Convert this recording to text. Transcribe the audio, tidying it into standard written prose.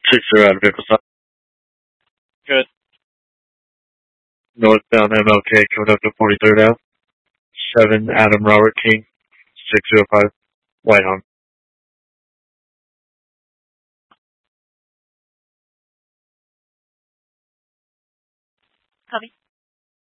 60 out of vehicle stop. Good. Northbound MLK coming up to 43rd Ave. 7 Adam Robert King, 605 Whitehorn. Copy.